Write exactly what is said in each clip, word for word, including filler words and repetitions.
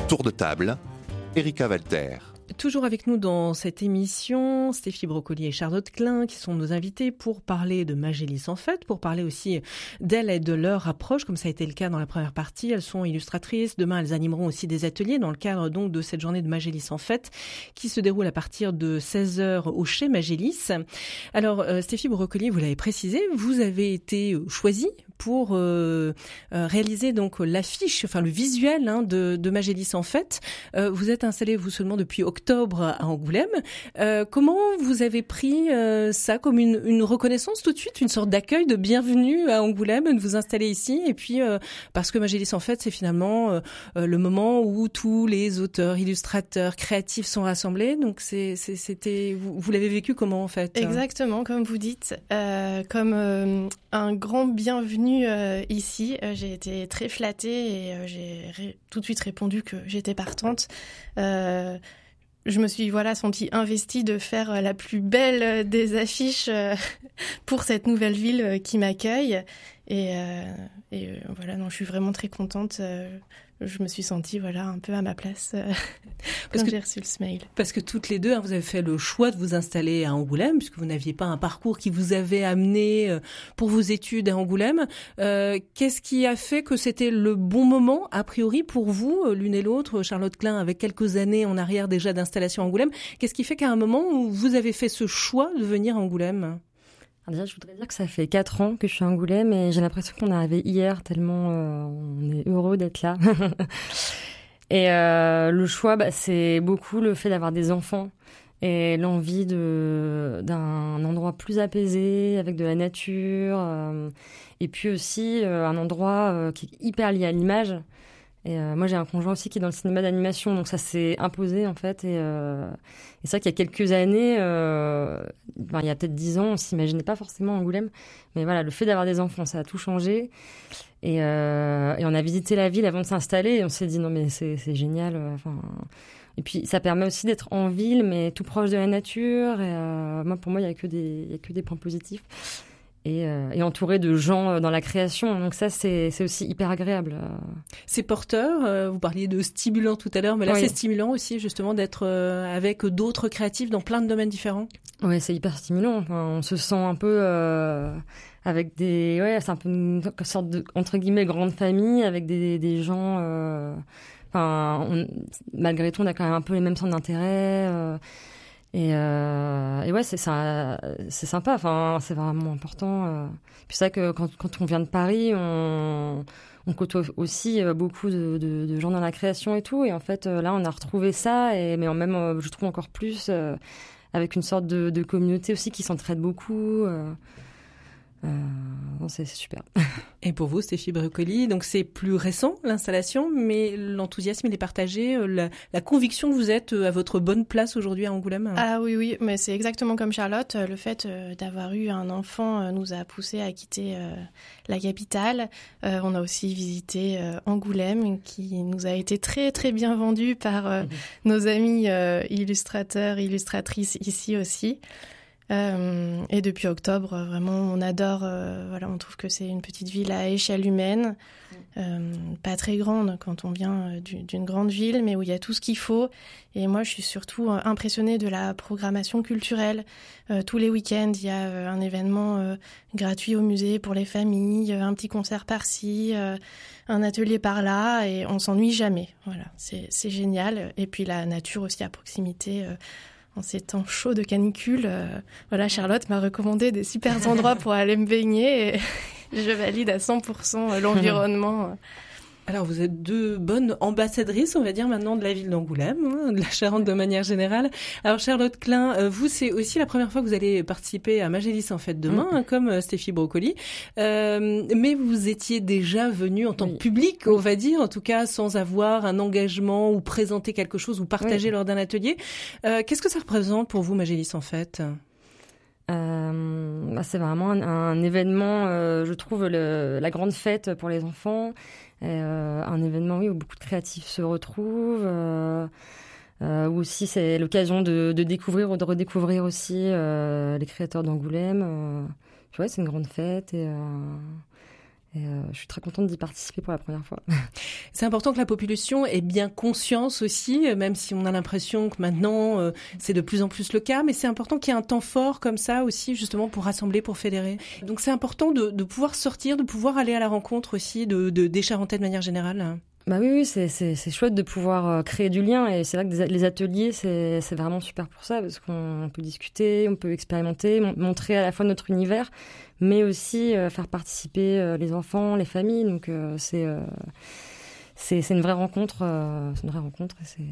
Tour de table, Erika Walter. Toujours avec nous dans cette émission, Stéphie Brocoli et Charlotte Klein qui sont nos invités pour parler de Magélis en fête, pour parler aussi d'elles et de leur approche, comme ça a été le cas dans la première partie. Elles sont illustratrices. Demain, elles animeront aussi des ateliers dans le cadre donc de cette journée de Magélis en fête qui se déroule à partir de seize heures au Chez Magélis. Alors, euh, Stéphie Brocoli, vous l'avez précisé, vous avez été choisie pour euh, euh, réaliser donc l'affiche, enfin le visuel hein, de, de Magélis en fête. Euh, vous êtes installée, vous seulement depuis octobre à Angoulême. Euh, comment vous avez pris euh, ça comme une, une reconnaissance tout de suite, une sorte d'accueil de bienvenue à Angoulême, de vous installer ici et puis euh, parce que Magélis en fête, c'est finalement euh, le moment où tous les auteurs, illustrateurs, créatifs sont rassemblés. Donc c'est, c'est, c'était, vous, vous l'avez vécu comment en fait? Exactement, comme vous dites, euh, comme euh, un grand bienvenu Euh, ici. Euh, j'ai été très flattée et euh, j'ai ré- tout de suite répondu que j'étais partante. Euh, je me suis voilà sentie investie de faire la plus belle des affiches euh, pour cette nouvelle ville euh, qui m'accueille. Et, euh, et euh, voilà, non, je suis vraiment très contente. Euh, je me suis sentie voilà un peu à ma place euh, quand que, j'ai reçu ce mail. Parce que toutes les deux, hein, vous avez fait le choix de vous installer à Angoulême, puisque vous n'aviez pas un parcours qui vous avait amené euh, pour vos études à Angoulême. Euh, qu'est-ce qui a fait que c'était le bon moment, a priori, pour vous, euh, l'une et l'autre, Charlotte Klein, avec quelques années en arrière déjà d'installation à Angoulême, qu'est-ce qui fait qu'à un moment où vous avez fait ce choix de venir à Angoulême ? Alors déjà, je voudrais dire que ça fait quatre ans que je suis à Angoulême et j'ai l'impression qu'on est arrivé hier tellement euh, on est heureux d'être là. Et euh, le choix, bah, c'est beaucoup le fait d'avoir des enfants et l'envie de, d'un endroit plus apaisé, avec de la nature, euh, et puis aussi euh, un endroit euh, qui est hyper lié à l'image. Et euh, moi, j'ai un conjoint aussi qui est dans le cinéma d'animation, donc ça s'est imposé, en fait. Et, euh, et c'est vrai qu'il y a quelques années, euh, ben, il y a peut-être dix ans, on s'imaginait pas forcément Angoulême. Mais voilà, le fait d'avoir des enfants, ça a tout changé. Et, euh, et on a visité la ville avant de s'installer et on s'est dit, non, mais c'est, c'est génial. Enfin, et puis, ça permet aussi d'être en ville, mais tout proche de la nature. Et euh, moi, pour moi, il n'y a que des, il y a que des points positifs. Et, euh, et entouré de gens dans la création. Donc ça, c'est, c'est aussi hyper agréable. C'est porteur. Euh, vous parliez de stimulant tout à l'heure, mais là, oui. C'est stimulant aussi, justement, d'être euh, avec d'autres créatifs dans plein de domaines différents. Oui, c'est hyper stimulant. Enfin, on se sent un peu euh, avec des... Ouais, c'est un peu une sorte de, entre guillemets, grande famille, avec des, des gens... Euh, enfin, on, malgré tout, on a quand même un peu les mêmes centres d'intérêt... Euh, Et, euh, et ouais, c'est, ça, c'est sympa, enfin, c'est vraiment important. Euh. Puis c'est vrai que quand, quand on vient de Paris, on, on côtoie aussi beaucoup de, de, de gens dans la création et tout. Et en fait, là, on a retrouvé ça, et, mais en même, je trouve encore plus, euh, avec une sorte de, de communauté aussi qui s'entraide beaucoup. Euh. Euh, non, c'est, c'est super. Et pour vous, Stéphie Brocoli, donc c'est plus récent l'installation, mais l'enthousiasme il est partagé, la, la conviction que vous êtes à votre bonne place aujourd'hui à Angoulême. Ah oui, oui, mais c'est exactement comme Charlotte. Le fait d'avoir eu un enfant nous a poussé à quitter euh, la capitale. Euh, on a aussi visité euh, Angoulême, qui nous a été très très bien vendu par euh, mmh. nos amis euh, illustrateurs, illustratrices ici aussi. Euh, et depuis octobre, vraiment, on adore. Euh, voilà, on trouve que c'est une petite ville à échelle humaine, euh, pas très grande quand on vient du, d'une grande ville, mais où il y a tout ce qu'il faut. Et moi, je suis surtout impressionnée de la programmation culturelle. Euh, tous les week-ends, il y a euh, un événement euh, gratuit au musée pour les familles, un petit concert par-ci, euh, un atelier par-là, et on s'ennuie jamais. Voilà, c'est, c'est génial. Et puis la nature aussi à proximité. Euh, En ces temps chauds de canicule, euh, voilà, Charlotte m'a recommandé des super endroits pour aller me baigner et je valide à cent pour cent l'environnement. Alors, vous êtes deux bonnes ambassadrices, on va dire, maintenant de la ville d'Angoulême, hein, de la Charente de manière générale. Alors, Charlotte Klein, vous, c'est aussi la première fois que vous allez participer à Magélis en fête demain, mmh. hein, comme Stéphie Brocoli. Euh, mais vous étiez déjà venue en tant oui. que public, on va dire, en tout cas, sans avoir un engagement ou présenter quelque chose ou partager oui. lors d'un atelier. Euh, qu'est-ce que ça représente pour vous, Magélis en fête ? Euh, bah c'est vraiment un, un événement, euh, je trouve, le, la grande fête pour les enfants. Et, euh, un événement, oui, où beaucoup de créatifs se retrouvent. Euh, euh, où aussi c'est l'occasion de, de découvrir ou de redécouvrir aussi euh, les créateurs d'Angoulême. Euh, tu vois, c'est une grande fête et, euh, Et euh, je suis très contente d'y participer pour la première fois. C'est important que la population ait bien conscience aussi, même si on a l'impression que maintenant euh, c'est de plus en plus le cas, mais c'est important qu'il y ait un temps fort comme ça aussi, justement pour rassembler, pour fédérer. Donc c'est important de, de pouvoir sortir, de pouvoir aller à la rencontre aussi de, de, des Charentais de manière générale. Bah oui, oui c'est, c'est, c'est chouette de pouvoir créer du lien, et c'est vrai que des, les ateliers, c'est, c'est vraiment super pour ça, parce qu'on peut discuter, on peut expérimenter, montrer à la fois notre univers, mais aussi euh, faire participer euh, les enfants, les familles. Donc euh, c'est, euh, c'est, c'est une vraie rencontre, euh, c'est une vraie rencontre, et c'est...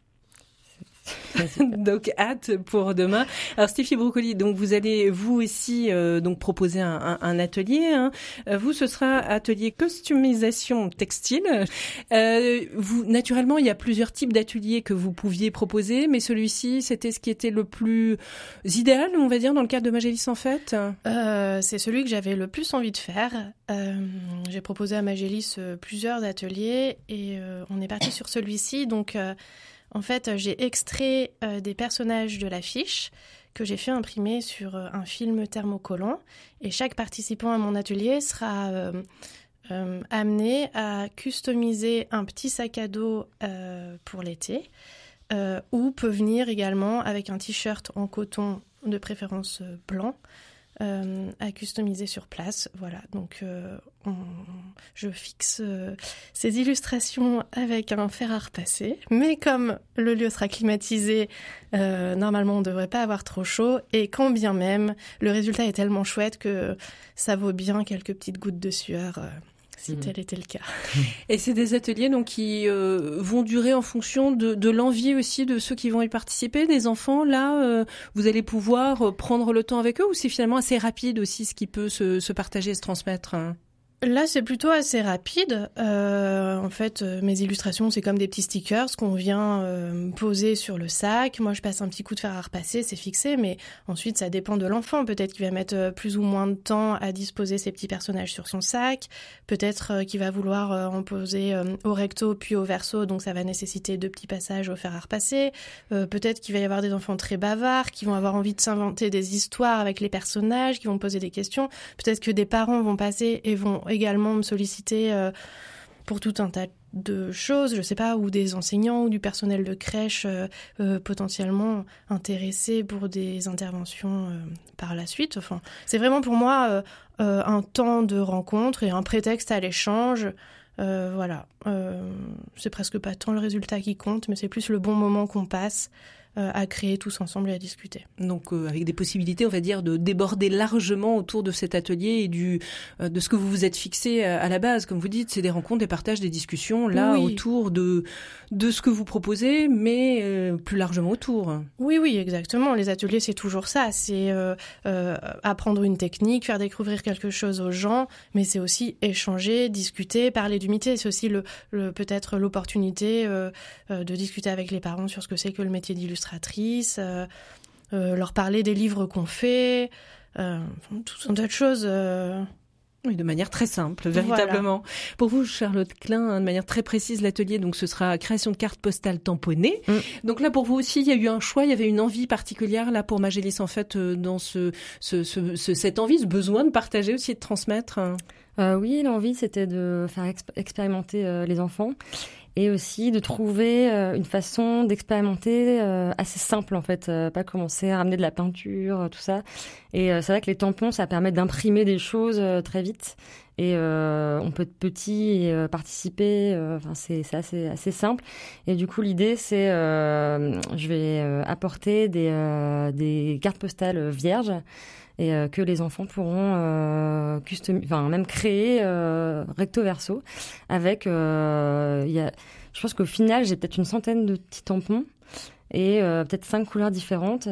Donc hâte pour demain. Alors Stéphie Brocoli, donc vous allez vous aussi euh, donc proposer un, un, un atelier. Hein. Vous, ce sera atelier customisation textile. Euh, vous, naturellement, il y a plusieurs types d'ateliers que vous pouviez proposer, mais celui-ci, c'était ce qui était le plus idéal, on va dire, dans le cadre de Magélis en fait. Euh, c'est celui que j'avais le plus envie de faire. Euh, j'ai proposé à Magélis euh, plusieurs ateliers et euh, on est parti sur celui-ci. Donc euh, En fait, j'ai extrait euh, des personnages de l'affiche que j'ai fait imprimer sur euh, un film thermocollant. Et chaque participant à mon atelier sera euh, euh, amené à customiser un petit sac à dos euh, pour l'été, euh, ou peut venir également avec un t-shirt en coton, de préférence euh, blanc, Euh, à customiser sur place. Voilà, donc euh, on, je fixe euh, ces illustrations avec un fer à repasser, mais comme le lieu sera climatisé, euh, normalement on ne devrait pas avoir trop chaud, et quand bien même, le résultat est tellement chouette que ça vaut bien quelques petites gouttes de sueur, euh, si mmh. tel était le cas. Et c'est des ateliers donc qui euh, vont durer en fonction de, de l'envie aussi de ceux qui vont y participer, des enfants. Là, euh, vous allez pouvoir prendre le temps avec eux, ou c'est finalement assez rapide aussi ce qui peut se, se partager et se transmettre? Là, c'est plutôt assez rapide. Euh, en fait, euh, mes illustrations, c'est comme des petits stickers qu'on vient euh, poser sur le sac. Moi, je passe un petit coup de fer à repasser, c'est fixé. Mais ensuite, ça dépend de l'enfant. Peut-être qu'il va mettre euh, plus ou moins de temps à disposer ses petits personnages sur son sac. Peut-être euh, qu'il va vouloir euh, en poser euh, au recto puis au verso. Donc, ça va nécessiter deux petits passages au fer à repasser. Euh, peut-être qu'il va y avoir des enfants très bavards qui vont avoir envie de s'inventer des histoires avec les personnages, qui vont poser des questions. Peut-être que des parents vont passer et vont également me solliciter euh, pour tout un tas de choses, je sais pas, ou des enseignants ou du personnel de crèche euh, euh, potentiellement intéressés pour des interventions euh, par la suite. Enfin, c'est vraiment pour moi euh, euh, un temps de rencontre et un prétexte à l'échange. Euh, voilà, euh, c'est presque pas tant le résultat qui compte, mais c'est plus le bon moment qu'on passe euh, à créer tous ensemble et à discuter. Donc euh, avec des possibilités, on va dire, de déborder largement autour de cet atelier et du euh, de ce que vous vous êtes fixé à, à la base. Comme vous dites, c'est des rencontres, des partages, des discussions là oui. autour de de ce que vous proposez, mais euh, plus largement autour. Oui, oui, exactement. Les ateliers, c'est toujours ça. C'est euh, euh, apprendre une technique, faire découvrir quelque chose aux gens, mais c'est aussi échanger, discuter, parler du métier. C'est aussi le, le peut-être l'opportunité euh, euh, de discuter avec les parents sur ce que c'est que le métier d'illustratrice, euh, euh, leur parler des livres qu'on fait, euh, tout un tas de choses. Euh... Oui, de manière très simple, véritablement. Voilà. Pour vous, Charlotte Klein, de manière très précise, l'atelier, donc ce sera création de cartes postales tamponnées. Mm. Donc là, pour vous aussi, il y a eu un choix, il y avait une envie particulière là pour Magélis en fait, dans ce, ce, ce, ce cette envie, ce besoin de partager aussi et de transmettre. Euh, oui, l'envie, c'était de faire exp- expérimenter euh, les enfants. Et aussi de trouver euh, une façon d'expérimenter euh, assez simple, en fait. Euh, pas commencer à ramener de la peinture, euh, tout ça. Et euh, c'est vrai que les tampons, ça permet d'imprimer des choses euh, très vite. Et euh, on peut être petit et euh, participer. Enfin, euh, c'est, c'est assez, assez simple. Et du coup, l'idée, c'est... Euh, je vais euh, apporter des, euh, des cartes postales vierges et euh, que les enfants pourront euh, custom... enfin, même créer euh, recto verso avec euh, y a... je pense qu'au final j'ai peut-être une centaine de petits tampons et euh, peut-être cinq couleurs différentes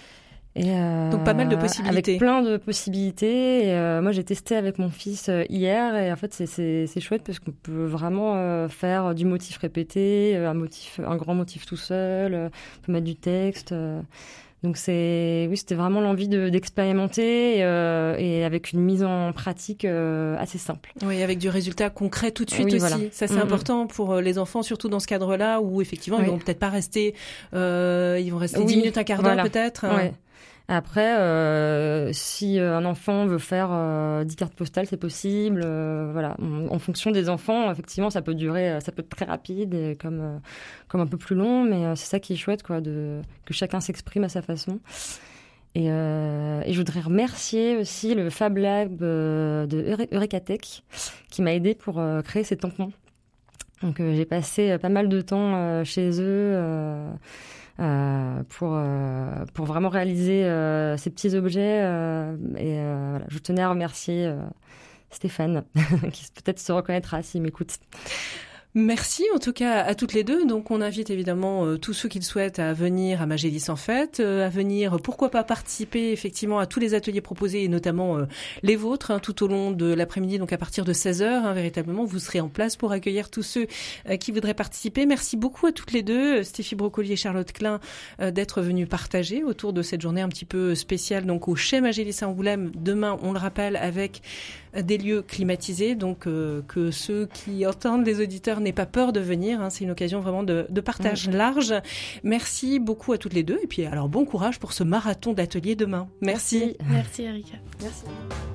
et euh, donc pas mal de possibilités, avec plein de possibilités et, euh, moi j'ai testé avec mon fils euh, hier et en fait c'est, c'est, c'est chouette parce qu'on peut vraiment euh, faire du motif répété, un motif, un grand motif tout seul, euh, on peut mettre du texte euh, Donc c'est, oui, c'était vraiment l'envie de, d'expérimenter euh, et avec une mise en pratique euh, assez simple. Oui, avec du résultat concret tout de suite oui, aussi. Voilà. Ça, c'est mm-hmm. important pour les enfants, surtout dans ce cadre-là où effectivement, oui. ils vont peut-être pas rester, euh, ils vont rester oui. dix minutes, un quart d'heure voilà. peut-être. Ouais. Après, euh, si un enfant veut faire euh, dix cartes postales, c'est possible. Euh, voilà, en, en fonction des enfants, effectivement, ça peut durer, ça peut être très rapide et comme euh, comme un peu plus long, mais euh, c'est ça qui est chouette, quoi, de que chacun s'exprime à sa façon. Et, euh, et je voudrais remercier aussi le Fab Lab euh, de Eureka Tech qui m'a aidé pour euh, créer ces tampons. Donc euh, j'ai passé pas mal de temps euh, chez eux. Euh, Euh, pour euh, pour vraiment réaliser euh, ces petits objets euh, et euh, voilà, je tenais à remercier euh, Stéphane qui peut-être se reconnaîtra s'il m'écoute. Merci en tout cas à toutes les deux. Donc on invite évidemment euh, tous ceux qui le souhaitent à venir à Magélis en fête, euh, à venir pourquoi pas participer effectivement à tous les ateliers proposés et notamment euh, les vôtres hein, tout au long de l'après-midi, donc à partir de seize heures, hein, véritablement vous serez en place pour accueillir tous ceux euh, qui voudraient participer. Merci beaucoup à toutes les deux, Stéphie Brocoli et Charlotte Klein, euh, d'être venues partager autour de cette journée un petit peu spéciale donc au Chez Magélis à Angoulême. Demain, on le rappelle, avec des lieux climatisés, donc euh, que ceux qui entendent les auditeurs n'aient pas peur de venir. Hein, c'est une occasion vraiment de, de partage mmh. large. Merci beaucoup à toutes les deux. Et puis alors bon courage pour ce marathon d'atelier demain. Merci. Merci, Merci Erika. Merci.